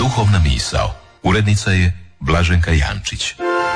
Duhovna misao. Urednica je Blaženka Jančić.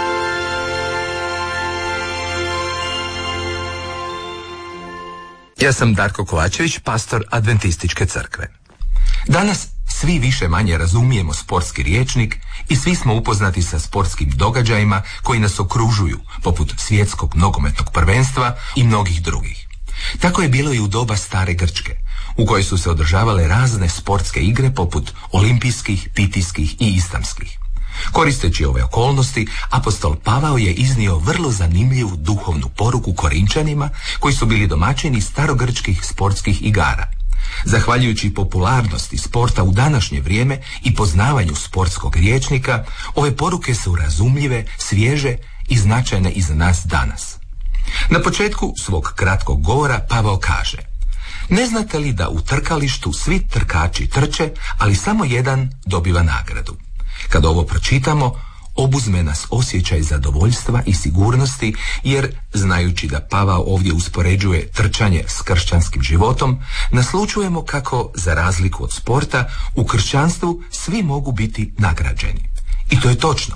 Ja sam Darko Kovačević, pastor Adventističke crkve. Danas svi više manje razumijemo sportski rječnik i svi smo upoznati sa sportskim događajima koji nas okružuju, poput svjetskog nogometnog prvenstva i mnogih drugih. Tako je bilo i u doba stare Grčke, u kojoj su se održavale razne sportske igre poput olimpijskih, pitijskih i istamskih. Koristeći ove okolnosti, apostol Pavao je iznio vrlo zanimljivu duhovnu poruku Korinčanima, koji su bili domaćini starogrčkih sportskih igara. Zahvaljujući popularnosti sporta u današnje vrijeme i poznavanju sportskog rječnika, ove poruke su razumljive, svježe i značajne i za nas danas. Na početku svog kratkog govora Pavao kaže: ne znate li da u trkalištu svi trkači trče, ali samo jedan dobiva nagradu? Kad ovo pročitamo, obuzme nas osjećaj zadovoljstva i sigurnosti, jer, znajući da Pavao ovdje uspoređuje trčanje s kršćanskim životom, naslućujemo kako, za razliku od sporta, u kršćanstvu svi mogu biti nagrađeni. I to je točno.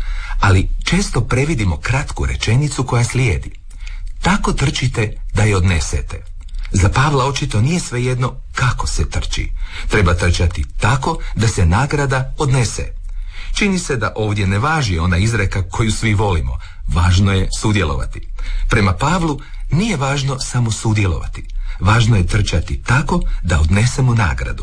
Ali često previdimo kratku rečenicu koja slijedi: tako trčite da je odnesete. Za Pavla očito nije svejedno kako se trči. Treba trčati tako da se nagrada odnese. Čini se da ovdje ne važi ona izreka koju svi volimo. Važno je sudjelovati. Prema Pavlu nije važno samo sudjelovati. Važno je trčati tako da odnesemo nagradu.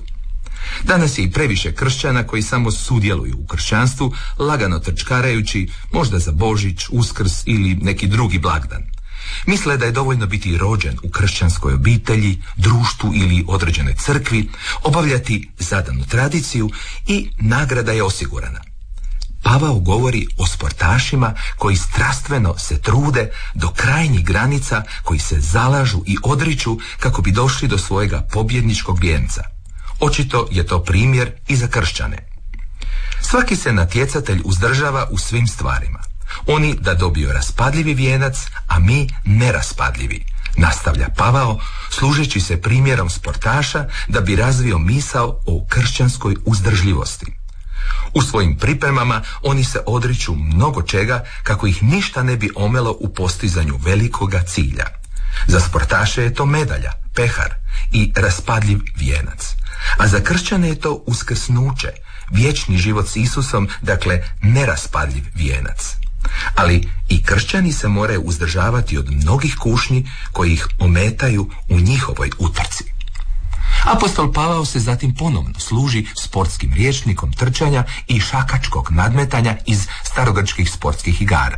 Danas je i previše kršćana koji samo sudjeluju u kršćanstvu, lagano trčkarajući, možda za Božić, Uskrs ili neki drugi blagdan. Misle da je dovoljno biti rođen u kršćanskoj obitelji, društvu ili određenoj crkvi, obavljati zadanu tradiciju i nagrada je osigurana. Pavao govori o sportašima koji strastveno se trude do krajnjih granica, koji se zalažu i odriču kako bi došli do svojega pobjedničkog vijenca. Očito je to primjer i za kršćane. Svaki se natjecatelj uzdržava u svim stvarima. Oni da dobiju raspadljivi vijenac, a mi neraspadljivi, nastavlja Pavao, služeći se primjerom sportaša da bi razvio misao o kršćanskoj uzdržljivosti. U svojim pripremama oni se odriču mnogo čega kako ih ništa ne bi omelo u postizanju velikoga cilja. Za sportaše je to medalja, pehar i raspadljiv vijenac. A za kršćane je to uskrsnuće, vječni život s Isusom, dakle neraspadljiv vijenac. Ali i kršćani se moraju uzdržavati od mnogih kušnji koji ih ometaju u njihovoj utrci. Apostol Pavao se zatim ponovno služi sportskim rječnikom trčanja i šakačkog nadmetanja iz starogrčkih sportskih igara.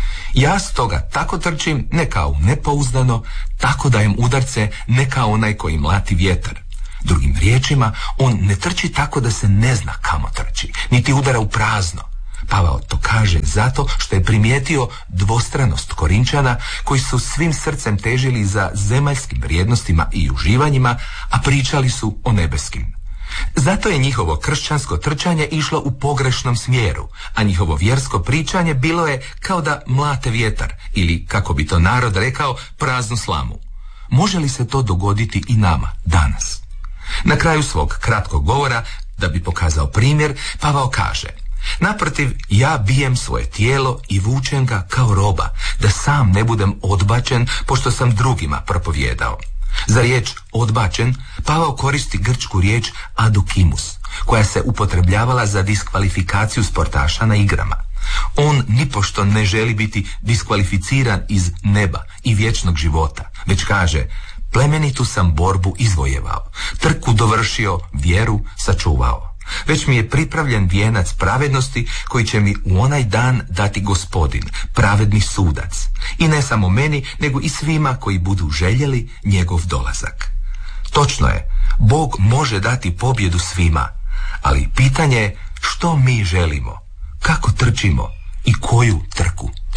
Ja stoga tako trčim, ne kao nepouzdano, tako dajem udarce, ne kao onaj koji mlati vjetar. Drugim riječima, on ne trči tako da se ne zna kamo trči, niti udara u prazno. Pavao to kaže zato što je primijetio dvostranost Korinčana koji su svim srcem težili za zemaljskim vrijednostima i uživanjima, a pričali su o nebeskim. Zato je njihovo kršćansko trčanje išlo u pogrešnom smjeru, a njihovo vjersko pričanje bilo je kao da mlate vjetar ili, kako bi to narod rekao, praznu slamu. Može li se to dogoditi i nama danas? Na kraju svog kratkog govora, da bi pokazao primjer, Pavao kaže: naprotiv, ja bijem svoje tijelo i vučem ga kao roba, da sam ne budem odbačen, pošto sam drugima propovijedao. Za riječ odbačen Pavao koristi grčku riječ adokimus, koja se upotrebljavala za diskvalifikaciju sportaša na igrama. On nipošto ne želi biti diskvalificiran iz neba i vječnog života, već kaže: plemenitu sam borbu izvojevao, trku dovršio, vjeru sačuvao. Već mi je pripravljen vijenac pravednosti koji će mi u onaj dan dati Gospodin, pravedni sudac. I ne samo meni, nego i svima koji budu željeli njegov dolazak. Točno je, Bog može dati pobjedu svima, ali pitanje je što mi želimo, kako trčimo i koju trku.